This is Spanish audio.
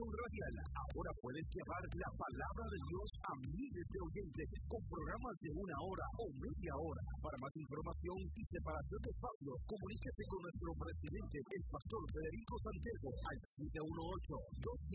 Radial. Ahora puedes llevar la palabra de Dios a miles de oyentes con programas de 1 hora o media hora. Para más información y separación de espacios, comuníquese con nuestro presidente, el pastor Federico Santiago, al